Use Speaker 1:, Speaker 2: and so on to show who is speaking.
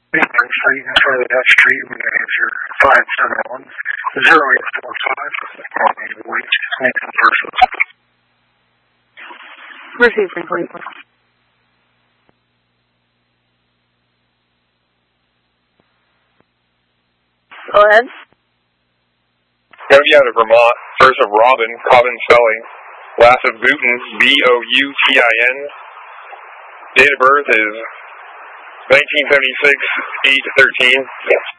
Speaker 1: Main Street, in front of that street, New Hampshire, 571-0845. Wait, Nathan versus.
Speaker 2: Receiving, please. Go ahead.
Speaker 3: Going to be out of Vermont. First of Robin spelling. Last of Boutin, Boutin. Date of birth is 1976, age 13.